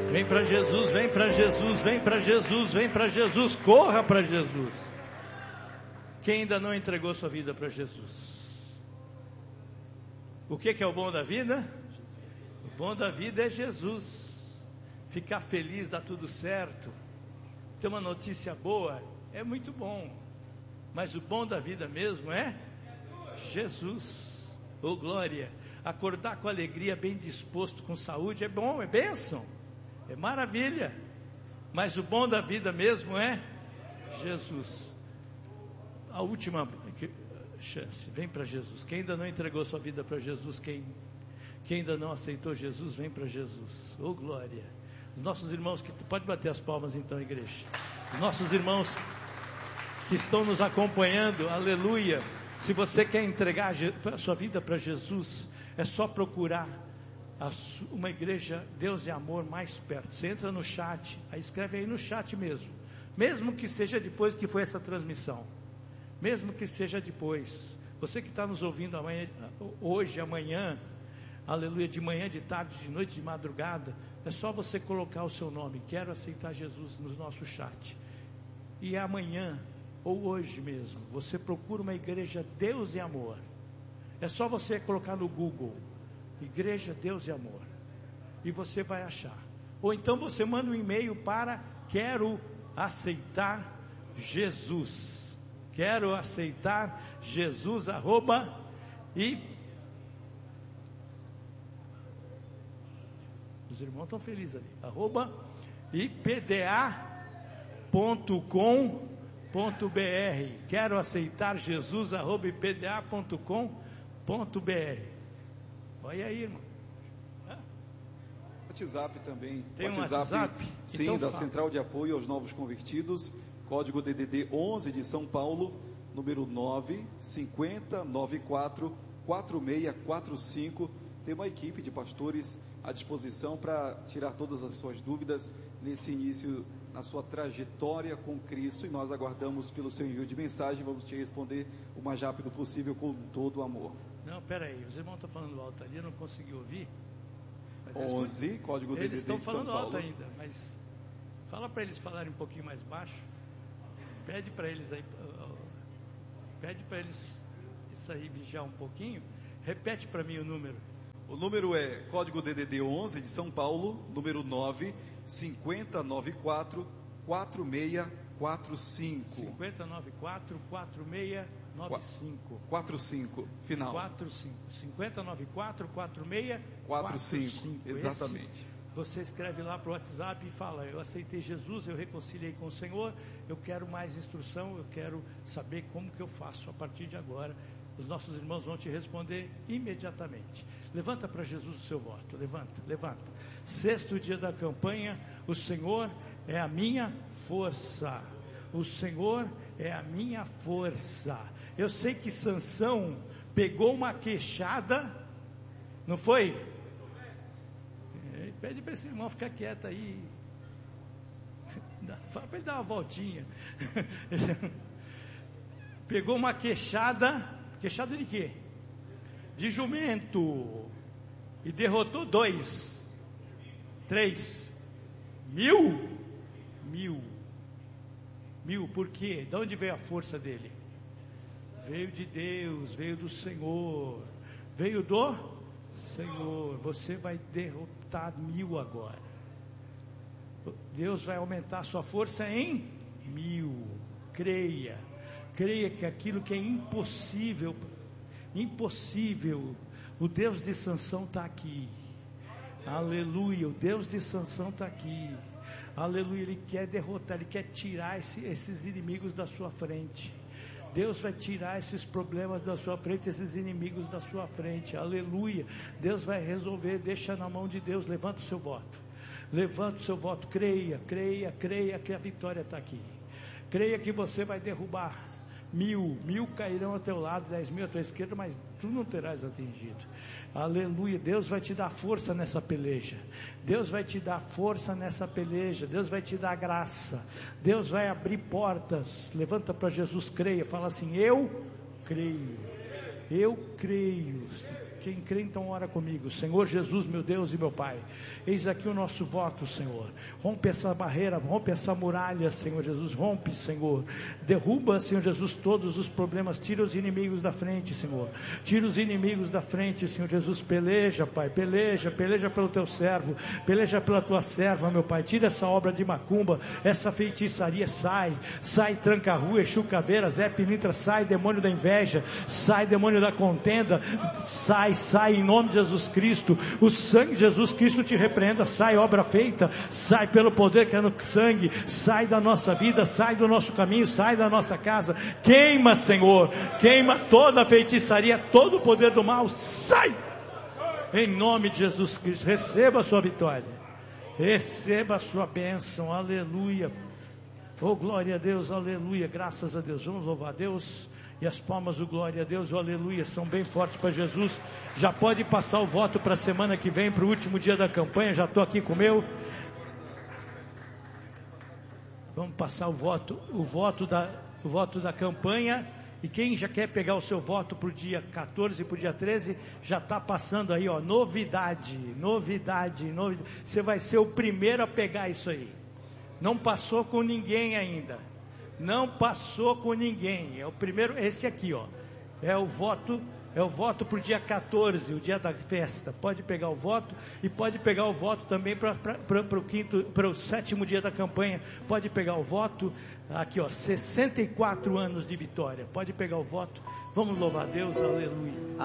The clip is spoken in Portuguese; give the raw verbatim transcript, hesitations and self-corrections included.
Vem para Jesus, vem para Jesus, vem para Jesus, vem para Jesus, corra para Jesus. Quem ainda não entregou sua vida para Jesus? O que que é o bom da vida? O bom da vida é Jesus. Ficar feliz, dá tudo certo. Ter uma notícia boa é muito bom. Mas o bom da vida mesmo é Jesus. Ô glória. Acordar com alegria, bem disposto, com saúde é bom, é bênção. É maravilha. Mas o bom da vida mesmo é Jesus. A última chance, vem para Jesus. Quem ainda não entregou sua vida para Jesus, quem, quem ainda não aceitou Jesus, vem para Jesus. Ô glória. Os nossos irmãos, que pode bater as palmas então, igreja. Os nossos irmãos que estão nos acompanhando, aleluia. Se você quer entregar a sua vida para Jesus, é só procurar uma igreja Deus e Amor mais perto. Você entra no chat, aí escreve aí no chat mesmo, mesmo que seja depois que foi essa transmissão, mesmo que seja depois, você que está nos ouvindo amanhã, hoje, amanhã, aleluia, de manhã, de tarde, de noite, de madrugada, é só você colocar o seu nome, quero aceitar Jesus, no nosso chat, e amanhã, ou hoje mesmo, você procura uma igreja Deus e Amor. É só você colocar no Google Igreja Deus e Amor, e você vai achar. Ou então você manda um e-mail para quero aceitar Jesus, quero aceitar Jesus, arroba, e os irmãos estão felizes ali, arroba, I P D A ponto com ponto B R, quero aceitar Jesus, arroba, I P D A ponto com ponto B R. Olha aí, irmão. WhatsApp também. Tem um WhatsApp, WhatsApp? Sim, Então da fala. Central de Apoio aos Novos Convertidos. Código D D D onze de São Paulo, número nove cinco zero nove quatro quatro seis quatro cinco. Tem uma equipe de pastores à disposição para tirar todas as suas dúvidas nesse início, na sua trajetória com Cristo. E nós aguardamos pelo seu envio de mensagem. Vamos te responder o mais rápido possível com todo o amor. Não, peraí, os irmãos estão falando alto ali, eu não consegui ouvir. Mas onze, eles, código D D D eles estão de São falando alto Paulo. ainda, mas fala para eles falarem um pouquinho mais baixo. Pede para eles aí, pede para eles isso aí vigiar um pouquinho. Repete para mim o número. O número é código D D D onze de São Paulo, número nove cinco zero nove quatro quatro seis quatro cinco. cinco zero nove quatro quatro seis nove cinco. quatro cinco, final. quatro cinco. cinco zero nove quatro quatro seis quatro cinco, exatamente. Esse, você escreve lá para o WhatsApp e fala: eu aceitei Jesus, eu reconciliei com o Senhor, eu quero mais instrução, eu quero saber como que eu faço a partir de agora. Os nossos irmãos vão te responder imediatamente. Levanta para Jesus o seu voto, levanta, levanta. Sexto dia da campanha, o Senhor é a minha força. O Senhor é a minha força. Eu sei que Sansão pegou uma queixada, não foi? Pede para esse irmão ficar quieto aí. Fala para ele dar uma voltinha. Pegou uma queixada, queixada de quê? De jumento. E derrotou dois, três, mil, mil, mil. Por quê? De onde veio a força dele? Veio de Deus, veio do Senhor, veio do Senhor. Você vai derrotar mil agora. Deus vai aumentar a sua força em mil. Creia, creia que aquilo que é impossível, impossível, o Deus de Sansão está aqui. Aleluia, o Deus de Sansão está aqui. Aleluia, Ele quer derrotar, Ele quer tirar esse, esses inimigos da sua frente. Deus vai tirar esses problemas da sua frente, esses inimigos da sua frente. Aleluia, Deus vai resolver. Deixa na mão de Deus. Levanta o seu voto, levanta o seu voto, creia, creia, creia que a vitória está aqui. Creia que você vai derrubar mil, mil cairão ao teu lado, dez mil à tua esquerda, mas tu não terás atingido. Aleluia, Deus vai te dar força nessa peleja. Deus vai te dar força nessa peleja. Deus vai te dar graça. Deus vai abrir portas. Levanta para Jesus, creia, fala assim: eu creio, eu creio. Quem crê, então ora comigo. Senhor Jesus, meu Deus e meu Pai, eis aqui o nosso voto, Senhor. Rompe essa barreira, rompe essa muralha, Senhor Jesus. Rompe, Senhor. Derruba, Senhor Jesus, todos os problemas. Tira os inimigos da frente, Senhor. Tira os inimigos da frente, Senhor Jesus. Peleja, Pai, peleja, peleja pelo teu servo, peleja pela tua serva, meu Pai. Tira essa obra de macumba, essa feitiçaria. Sai, sai, tranca-rua, Exu Caveira, Zé Pilintra. Sai, demônio da inveja. Sai, demônio da contenda. Sai, sai, em nome de Jesus Cristo. O sangue de Jesus Cristo te repreenda. Sai, obra feita. Sai pelo poder que é no sangue. Sai da nossa vida, sai do nosso caminho, sai da nossa casa. Queima, Senhor. Queima toda a feitiçaria, todo o poder do mal. Sai! Em nome de Jesus Cristo. Receba a sua vitória. Receba a sua bênção. Aleluia. Oh, glória a Deus. Aleluia. Graças a Deus. Vamos louvar a Deus. E as palmas do glória a Deus, oh, aleluia, são bem fortes para Jesus. Já pode passar o voto para a semana que vem, para o último dia da campanha. Já estou aqui com o meu. Vamos passar o voto, o voto da, o voto da campanha. E quem já quer pegar o seu voto para o dia quatorze e para o dia treze, já está passando aí, ó, novidade, novidade, novidade. Você vai ser o primeiro a pegar isso aí. Não passou com ninguém ainda. Não passou com ninguém. É o primeiro, esse aqui, ó. É o voto, é o voto para o dia quatorze, o dia da festa. Pode pegar o voto e pode pegar o voto também para o quinto, para o sétimo dia da campanha. Pode pegar o voto aqui, ó, sessenta e quatro anos de vitória. Pode pegar o voto. Vamos louvar a Deus, aleluia.